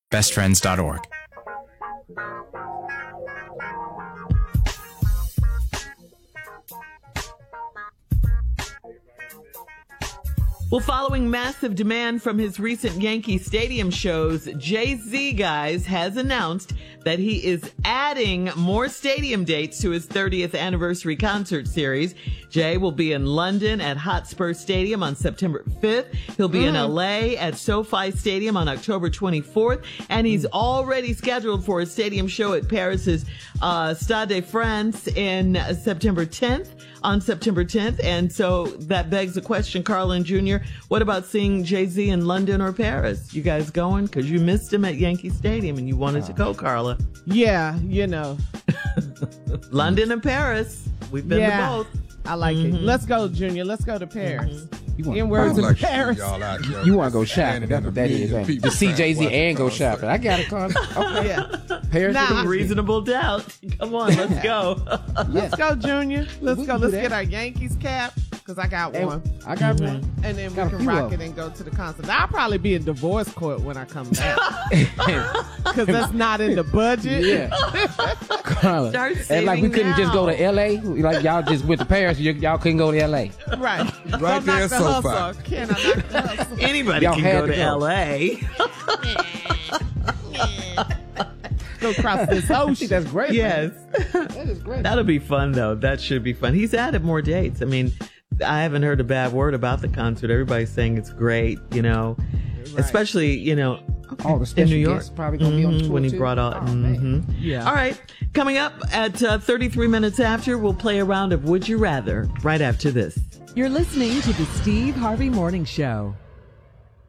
bestfriends.org. Well, following massive demand from his recent Yankee Stadium shows, Jay-Z, guys, has announced that he is adding more stadium dates to his 30th anniversary concert series. Jay will be in London at Hotspur Stadium on September 5th. He'll be in LA at SoFi Stadium on October 24th. And he's already scheduled for a stadium show at Paris's Stade de France in September 10th. On September 10th. And so that begs the question, Carlin Jr., what about seeing Jay-Z in London or Paris? You guys going? Because you missed him at Yankee Stadium and you wanted to go, Carla. Yeah, you know. London and Paris. We've been to both. I like it. Let's go, Junior. Let's go to Paris. In words of Paris. You want to go shopping. That's what that is. To see Jay-Z and go shopping. I got it, Carla. Okay. Yeah. Paris. Nah, reasonable doubt. Come on, let's go. Let's go, Junior. Let's go. Let's get our Yankees cap, because I got one. I got one. And then we can rock it and go to the concert. I'll probably be in divorce court when I come back. Because that's not in the budget. Yeah. Carla. And like we couldn't just go to L.A. Like y'all just went to Paris. Y'all couldn't go to L.A. Right. Right there, so far. Can I knock the hustle? Anybody Y'all can had go to to go. L.A. Go across this ocean. That's great. Yes. Man. That is great. That'll be fun, though. That should be fun. He's added more dates. I mean, I haven't heard a bad word about the concert. Everybody's saying it's great, you know, especially, you know, All the special in New York. guests probably going to be on the tour when he too. brought out. Oh, man. Yeah. All right. Coming up at 33 minutes after, we'll play a round of Would You Rather right after this. You're listening to the Steve Harvey Morning Show.